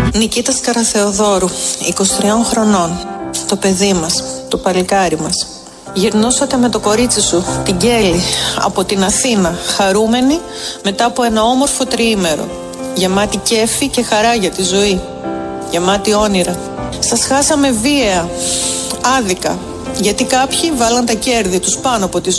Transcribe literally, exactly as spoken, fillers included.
Νικήτας Καραθεοδόρου, είκοσι τριών χρονών. Το παιδί μας, το παλικάρι μας. Γυρνούσατε με το κορίτσι σου, την Κέλλη, από την Αθήνα, χαρούμενη μετά από ένα όμορφο τριήμερο. Γεμάτη κέφι και χαρά για τη ζωή. Γεμάτη όνειρα. Σας χάσαμε βίαια, άδικα, γιατί κάποιοι βάλαν τα κέρδη τους πάνω από τη